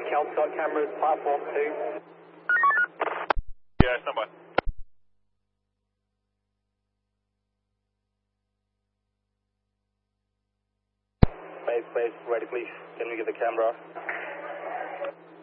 Cal's got cameras, platform 2. Yeah, stand by. Base, ready please. Can we get the camera off?